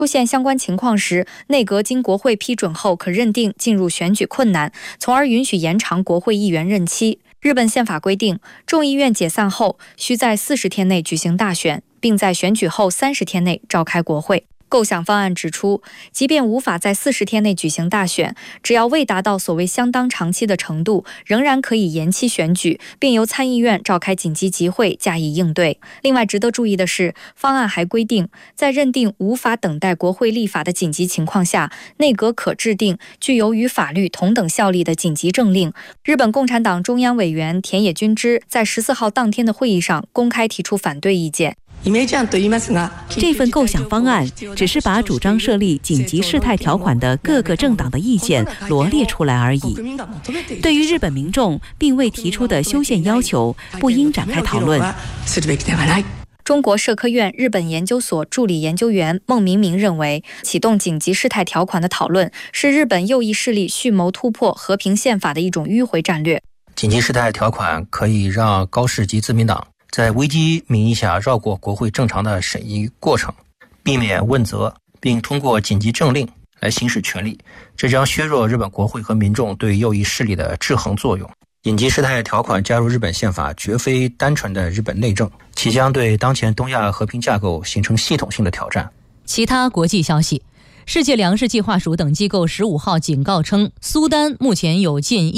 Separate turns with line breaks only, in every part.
出现相关情况时，内阁经国会批准后，可认定进入选举困难，从而允许延长国会议员任期。日本宪法规定，众议院解散后需在40天内举行大选，并在选举后30天内召开国会。构想方案指出，即便无法在40天内举行大选，只要未达到所谓相当长期的程度，仍然可以延期选举，并由参议院召开紧急集会加以应对。另外值得注意的是，方案还规定，在认定无法等待国会立法的紧急情况下，内阁可制定具有与法律同等效力的紧急政令。日本共产党中央委员田野君之在14号当天的会议上公开提出反对意见。
这份构想方案只是把主张设立紧急事态条款的各个政党的意见罗列出来而已。对于日本民众并未提出的修宪要求，不应展开讨论。
中国社科院日本研究所助理研究员孟明明认为，启动紧急事态条款的讨论是日本右翼势力蓄谋突破和平宪法的一种迂回战略。
紧急事态条款可以让高市及自民党在危机名义下绕过国会正常的审议过程，避免问责，并通过紧急政令来行使权力，这将削弱日本国会和民众对右翼势力的制衡作用。紧急事态条款加入日本宪法绝非单纯的日本内政，其将对当前东亚和平架构形成系统性的挑战。
其他国际消息，世界粮食计划署等机构15号警告称，苏丹目前有近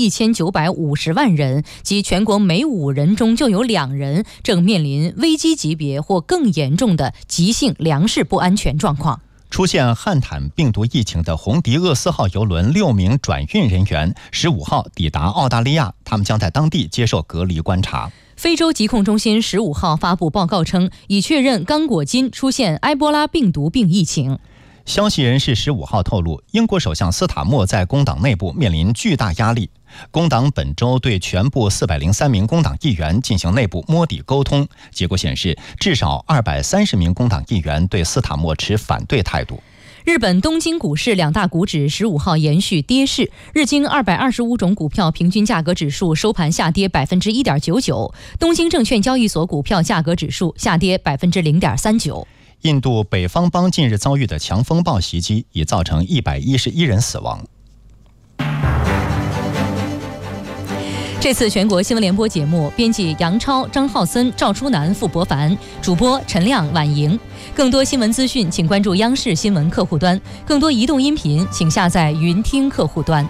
1950万人，即全国每5人中就有2人正面临危机级别或更严重的急性粮食不安全状况。
出现汉坦病毒疫情的红迪厄斯号邮轮6名转运人员15号抵达澳大利亚，他们将在当地接受隔离观察。
非洲疾控中心15号发布报告称，已确认刚果金出现埃博拉病毒病疫情。
消息人士15号透露，英国首相斯塔默在工党内部面临巨大压力。工党本周对全部403名工党议员进行内部摸底沟通，结果显示，至少230名工党议员对斯塔默持反对态度。
日本东京股市2大股指15号延续跌势，日经225种股票平均价格指数收盘下跌 1.99%， 东京证券交易所股票价格指数下跌 0.39%。
印度北方邦近日遭遇的强风暴袭击，已造成111人死亡。
这次全国新闻联播节目，编辑杨超、张浩森、赵初南、傅博凡，主播陈亮、婉莹。更多新闻资讯，请关注央视新闻客户端；更多移动音频，请下载云听客户端。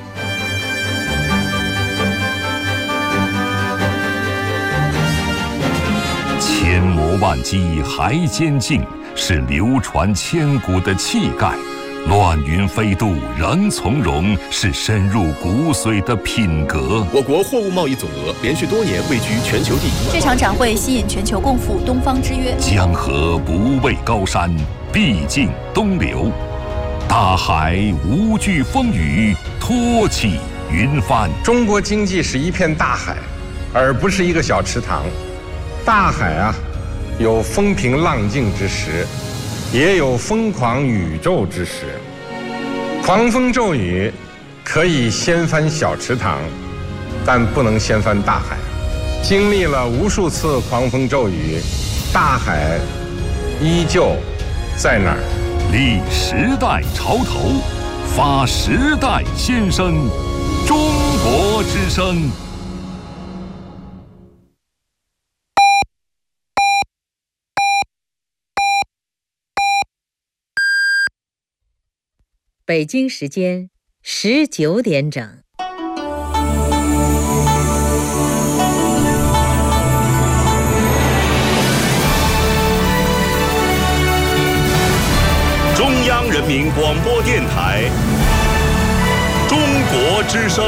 千磨万击还坚劲，是流传千古的气概；乱云飞渡仍从容，是深入骨髓的品格。
我国货物贸易总额连续多年位居全球第一。
这场展会吸引全球共赴东方之约。
江河不畏高山，必尽东流；大海无惧风雨，托起云帆。
中国经济是一片大海，而不是一个小池塘。大海啊，有风平浪静之时，也有疯狂宇宙之时。狂风骤雨可以掀翻小池塘，但不能掀翻大海。经历了无数次狂风骤雨，大海依旧在那儿。
立时代潮头，发时代先声，中国之声。
北京时间19点整。
中央人民广播电台，中国之声。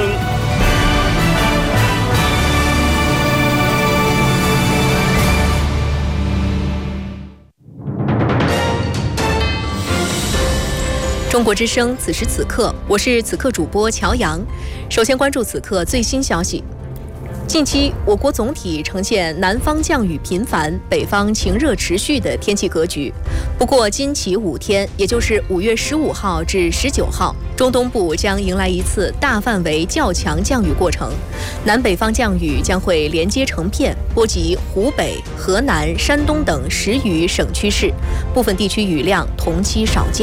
中国之声，此时此刻，我是此刻主播乔阳。首先关注此刻最新消息。近期，我国总体呈现南方降雨频繁、北方晴热持续的天气格局。不过，今起5天，也就是5月15号至19号， 中东部将迎来一次大范围较强降雨过程，南北方降雨将会连接成片，波及湖北、河南、山东等10余省区市，部分地区雨量同期少见。